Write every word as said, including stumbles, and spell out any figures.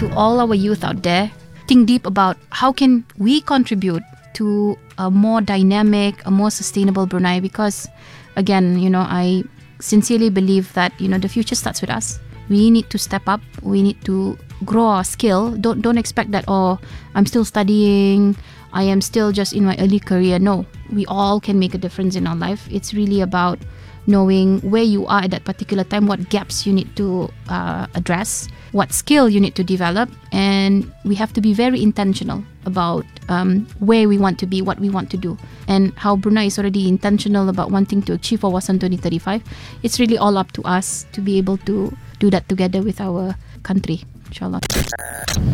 to all our youth out there, think deep about how can we contribute to a more dynamic, a more sustainable Brunei, because again, you know, I sincerely believe that, you know, the future starts with us. We need to step up. We need to grow our skill. Don't don't expect that, oh, I'm still studying, I am still just in my early career. No, we all can make a difference in our life. It's really about knowing where you are at that particular time, what gaps you need to uh, address, what skill you need to develop, and we have to be very intentional about um, where we want to be, what we want to do, and how Brunei is already intentional about wanting to achieve Wawasan twenty thirty-five. It's really all up to us to be able to do that together with our country, inshallah.